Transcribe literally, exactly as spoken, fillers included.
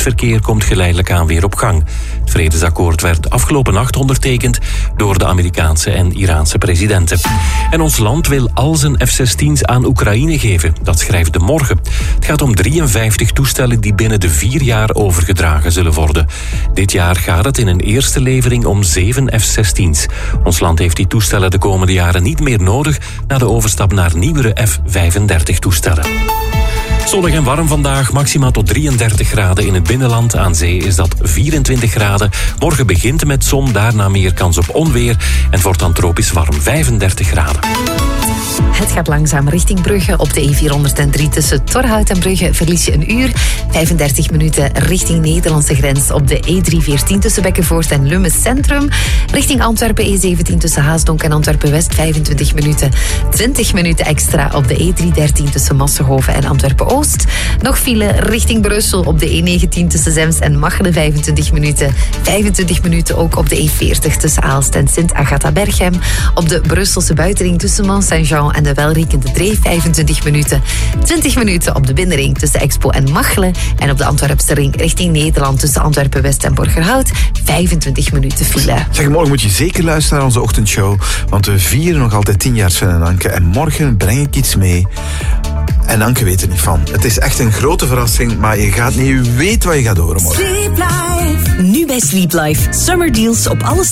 vredesverkeer komt geleidelijk aan weer op gang. Het vredesakkoord werd afgelopen nacht ondertekend door de Amerikaanse en Iraanse presidenten. En ons land wil al zijn F zestien's aan Oekraïne geven. Dat schrijft De Morgen. Het gaat om drieënvijftig toestellen die binnen de vier jaar overgedragen zullen worden. Dit jaar gaat het in een eerste levering om zeven F zestien's. Ons land heeft die toestellen de komende jaren niet meer nodig na de overstap naar nieuwere F vijfendertig toestellen. Zonnig en warm vandaag, maximaal tot drieëndertig graden in het binnenland. Aan zee is dat vierentwintig graden. Morgen begint het met zon, daarna meer kans op onweer. En het wordt dan tropisch warm, vijfendertig graden. Het gaat langzaam richting Brugge. Op de E vierhonderddrie tussen Torhout en Brugge verlies je een uur. vijfendertig minuten richting Nederlandse grens. Op de E driehonderdveertien tussen Bekkenvoort en Lummen Centrum. Richting Antwerpen E zeventien tussen Haasdonk en Antwerpen-West vijfentwintig minuten. twintig minuten extra op de E driehonderddertien tussen Massenhoven en Antwerpen-Oost. Nog file richting Brussel op de E negentien tussen Zems en Machelen vijfentwintig minuten. vijfentwintig minuten ook op de E veertig tussen Aalst en Sint-Agatha-Berchem. Op de Brusselse buitenring tussen Mont-Saint-Jean en de welriekende Dreef vijfentwintig minuten. twintig minuten op de binnenring tussen Expo en Machelen. En op de Antwerpse ring richting Nederland tussen Antwerpen-West en Borgerhout vijfentwintig minuten file. Zeg, morgen moet je zeker luisteren naar onze ochtendshow, want we vieren nog altijd tien jaar Sven en Anke. En morgen breng ik iets mee. En Anke weet er niet van. Het is echt een grote verrassing, maar je gaat niet weten wat je gaat horen morgen. Sleep Life. Nu bij Sleep Life. Summer deals op alles